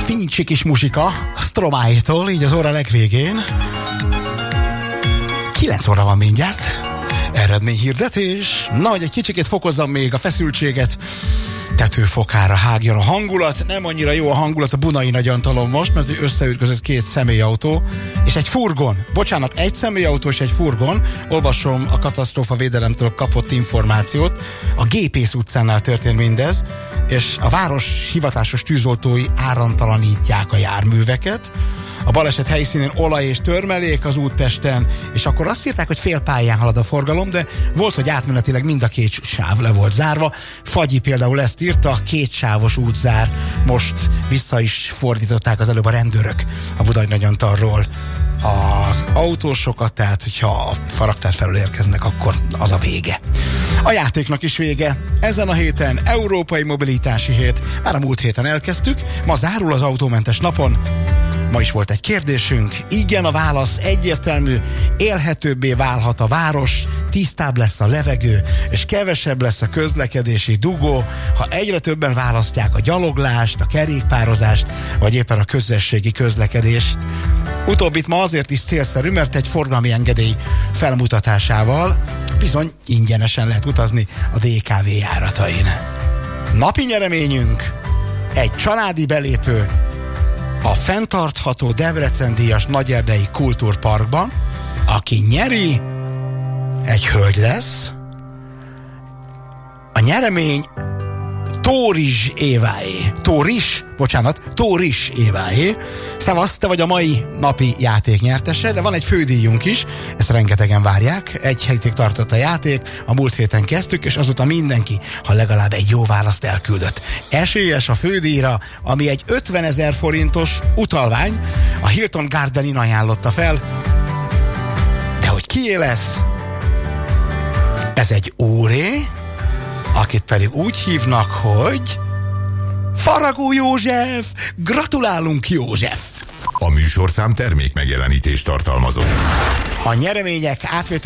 Fincsi kis muzsika Stromae-tól, így az óra legvégén. 9 óra van mindjárt. Eredményhirdetés. Na, hogy egy kicsikét fokozzam még a feszültséget. Tetőfokára hágjon a hangulat. Nem annyira jó a hangulat a Bunai Nagyantalon most, mert összeütközött 2 személyautó és egy furgon. Bocsánat, egy személyautó és egy furgon. Olvasom a katasztrófavédelemtől kapott információt. A Gépész utcánál történt mindez, és a város hivatásos tűzoltói áramtalanítják a járműveket. A baleset helyszínén olaj és törmelék az úttesten, és akkor azt írták, hogy fél pályán halad a forgalom, de volt, hogy átmenetileg mind a 2 sáv le volt zárva. Fagyi például ezt írta, 2 sávos útzár. Most vissza is fordították az előbb a rendőrök a Bunai Nagyantalról az autósokat, tehát hogyha a Faragtár felől érkeznek, akkor az a vége. A játéknak is vége. Ezen a héten Európai Mobilitási Hét. Már a múlt héten elkezdtük, ma zárul az autómentes napon. Ma is volt egy kérdésünk. Igen, a válasz egyértelmű. Élhetőbbé válhat a város, tisztább lesz a levegő, és kevesebb lesz a közlekedési dugó, ha egyre többen választják a gyaloglást, a kerékpározást, vagy éppen a közösségi közlekedést. Utóbbit ma azért is célszerű, mert egy forgalmi engedély felmutatásával bizony ingyenesen lehet utazni a DKV járatain. Napi nyereményünk egy családi belépő a fenntartható Debrecen-díjas Nagyerdei Kultúrparkban. Aki nyeri, egy hölgy lesz. A nyeremény Tóris Éváé. Szevasz, te vagy a mai napi játék nyertese, de van egy fődíjunk is, ezt rengetegen várják. Egy hétig tartott a játék, a múlt héten kezdtük, és azóta mindenki, ha legalább egy jó választ elküldött, esélyes a fődíjra, ami egy 50 000 forintos utalvány. A Hilton Garden Inn ajánlotta fel. De hogy kié lesz? Ez egy úré, akit pedig úgy hívnak, hogy Faragó József! Gratulálunk, József! A műsorszám termék megjelenítést tartalmazott. A nyeremények átvétel